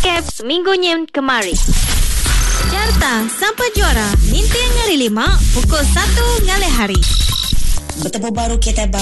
Keb seminggunya kemari. Carta sampai juara Nintian ngari 5 pukul 1 ngalih hari. Bertemu baru kita